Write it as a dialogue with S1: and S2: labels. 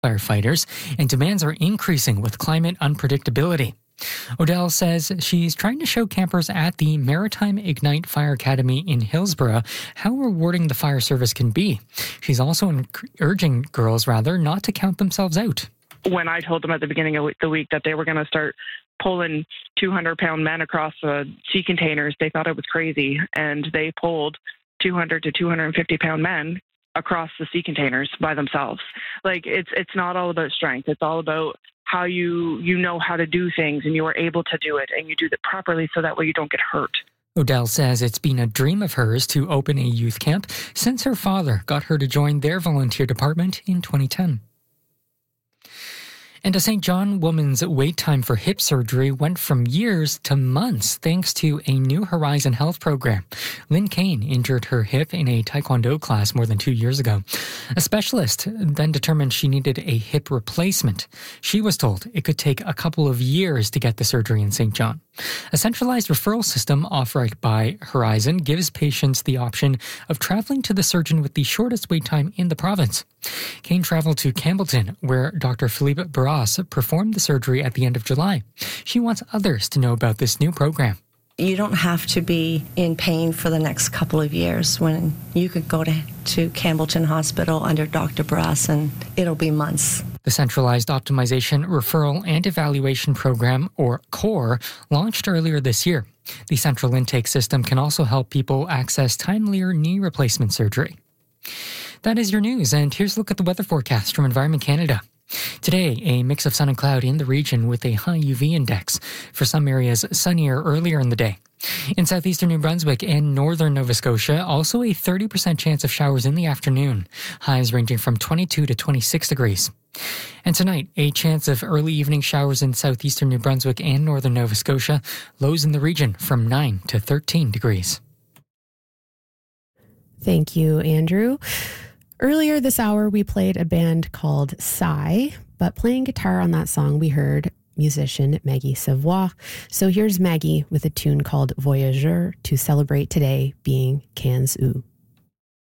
S1: firefighters, and demands are increasing with climate unpredictability. Odell says she's trying to show campers at the Maritime Ignite Fire Academy in Hillsborough how rewarding the fire service can be. She's also urging girls, not to count themselves out.
S2: When I told them at the beginning of the week that they were going to start pulling 200-pound men across the sea containers, they thought it was crazy, and they pulled 200 to 250-pound men across the sea containers by themselves. Like, it's not all about strength. It's all about how you know how to do things, and you are able to do it, and you do it properly so that way you don't get hurt.
S1: Odell says it's been a dream of hers to open a youth camp since her father got her to join their volunteer department in 2010. And a St. John woman's wait time for hip surgery went from years to months thanks to a New Horizon Health program. Lynn Kane injured her hip in a Taekwondo class more than 2 years ago. A specialist then determined she needed a hip replacement. She was told it could take a couple of years to get the surgery in St. John. A centralized referral system offered by Horizon gives patients the option of traveling to the surgeon with the shortest wait time in the province. Kane traveled to Campbellton, where Dr. Philippe Barras performed the surgery at the end of July. She wants others to know about this new program.
S3: You don't have to be in pain for the next couple of years when you could go to Campbellton Hospital under Dr. Barras and it'll be months.
S1: The Centralized Optimization, Referral and Evaluation Program, or CORE, launched earlier this year. The central intake system can also help people access timelier knee replacement surgery. That is your news, and here's a look at the weather forecast from Environment Canada. Today, a mix of sun and cloud in the region with a high UV index. For some areas, sunnier earlier in the day. In southeastern New Brunswick and northern Nova Scotia, also a 30% chance of showers in the afternoon. Highs ranging from 22 to 26 degrees. And tonight, a chance of early evening showers in southeastern New Brunswick and northern Nova Scotia. Lows in the region from 9 to 13 degrees.
S4: Thank you, Andrew. Earlier this hour, we played a band called Psy, but playing guitar on that song, we heard musician Maggie Savoie. So here's Maggie with a tune called Voyageur to celebrate today being Quinze Août.